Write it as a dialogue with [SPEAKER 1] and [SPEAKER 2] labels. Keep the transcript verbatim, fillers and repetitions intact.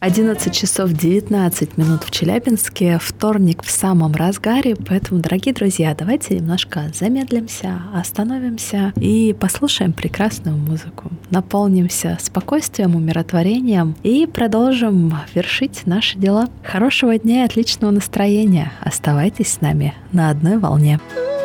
[SPEAKER 1] одиннадцать часов девятнадцать минут в Челябинске, вторник в самом разгаре, поэтому, дорогие друзья, давайте немножко замедлимся, остановимся и послушаем прекрасную музыку, наполнимся спокойствием, умиротворением и продолжим вершить наши дела. Хорошего дня и отличного настроения. Оставайтесь с нами на одной волне.